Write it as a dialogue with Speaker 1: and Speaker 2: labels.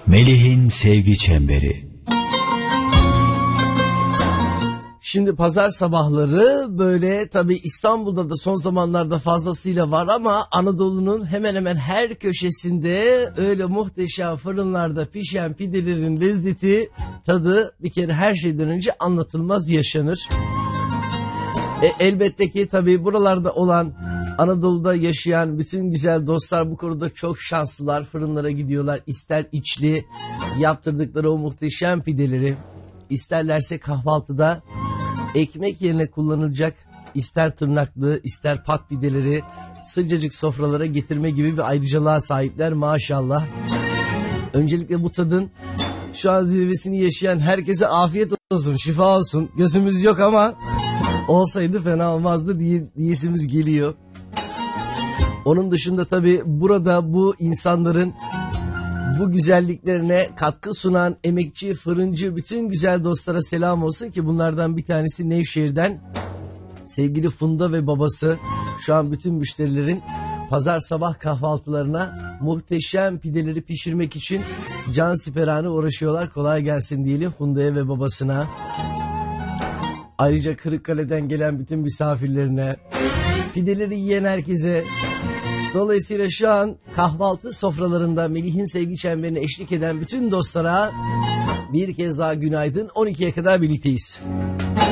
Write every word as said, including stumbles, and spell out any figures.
Speaker 1: Melih'in Sevgi Çemberi.
Speaker 2: Şimdi pazar sabahları böyle, tabii İstanbul'da da son zamanlarda fazlasıyla var ama Anadolu'nun hemen hemen her köşesinde öyle muhteşem fırınlarda pişen pidelerin lezzeti, tadı bir kere her şeyden önce anlatılmaz yaşanır. E, elbette ki tabii buralarda olan, Anadolu'da yaşayan bütün güzel dostlar bu konuda çok şanslılar. Fırınlara gidiyorlar, ister içli yaptırdıkları o muhteşem pideleri, isterlerse kahvaltıda ekmek yerine kullanılacak, ister tırnaklı ister pat pideleri sıcacık sofralara getirme gibi bir ayrıcalığa sahipler maşallah. Öncelikle bu tadın şu an zirvesini yaşayan herkese afiyet olsun, şifa olsun. Gözümüz yok ama olsaydı fena olmazdı diye, diyesimiz geliyor. Onun dışında tabii burada bu insanların bu güzelliklerine katkı sunan emekçi, fırıncı, bütün güzel dostlara selam olsun ki bunlardan bir tanesi Nevşehir'den sevgili Funda ve babası şu an bütün müşterilerin pazar sabah kahvaltılarına muhteşem pideleri pişirmek için cansiperane uğraşıyorlar. Kolay gelsin diyelim Funda'ya ve babasına. Ayrıca Kırıkkale'den gelen bütün misafirlerine, pideleri yiyen herkese. Dolayısıyla şu an kahvaltı sofralarında Melih'in Sevgi Çemberi'ne eşlik eden bütün dostlara bir kez daha günaydın. on ikiye kadar birlikteyiz.